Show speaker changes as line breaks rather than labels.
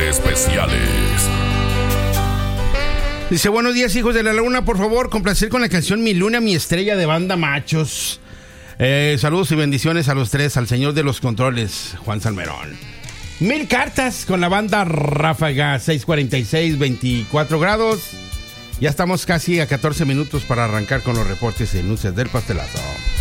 especiales.
Dice, buenos días, hijos de la luna, por favor, complacer con la canción Mi Luna, Mi Estrella de Banda Machos. Saludos y bendiciones a los tres, al señor de los controles, Juan Salmerón. 1000 cartas con la banda Ráfaga, 6:46, 24 grados. Ya estamos casi a 14 minutos para arrancar con los reportes y denuncias del pastelazo.